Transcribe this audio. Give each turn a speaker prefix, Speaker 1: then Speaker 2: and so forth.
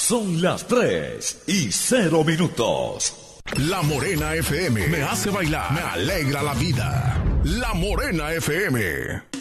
Speaker 1: Son las 3:00.
Speaker 2: La Morena FM me hace bailar, me alegra la vida. La Morena FM.